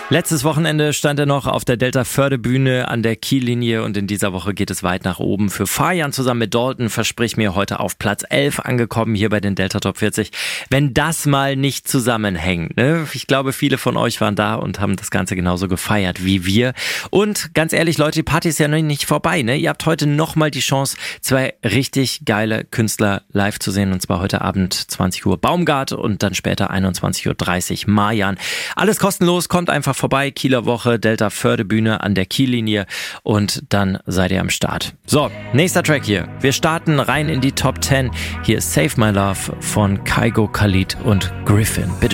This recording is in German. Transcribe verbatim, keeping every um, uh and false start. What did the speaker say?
Letztes Wochenende stand er noch auf der Delta-Förde-Bühne an der Kiellinie und in dieser Woche geht es weit nach oben. Für Fajan zusammen mit Dalton, versprich mir, heute auf Platz elf angekommen hier bei den Delta Top vierzig. Wenn das mal nicht zusammenhängt, ne? Ich glaube, viele von euch waren da und haben das Ganze genauso gefeiert wie wir. Und ganz ehrlich, Leute, die Party ist ja noch nicht vorbei, ne? Ihr habt heute nochmal die Chance, zwei richtig geile Künstler live zu sehen und zwar heute Abend zwanzig Uhr Baumgart und dann später einundzwanzig Uhr dreißig Marjan. Alles kostenlos, kommt einfach vorbei, Kieler Woche, Delta-Förde-Bühne an der Kiellinie und dann seid ihr am Start. So, nächster Track hier. Wir starten rein in die Top zehn. Hier ist Save My Love von Kygo, Khalid und Griffin. Bitte